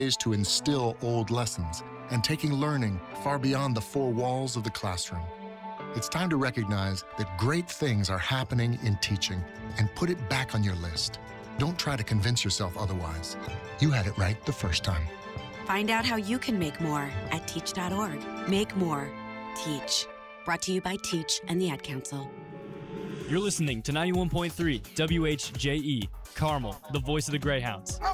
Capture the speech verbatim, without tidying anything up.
ways to instill old lessons and taking learning far beyond the four walls of the classroom. It's time to recognize that great things are happening in teaching and put it back on your list. Don't try to convince yourself otherwise. You had it right the first time. Find out how you can make more at teach dot org. Make more. Teach. Brought to you by Teach and the Ad Council. You're listening to ninety-one point three W H J E, Carmel, the voice of the Greyhounds.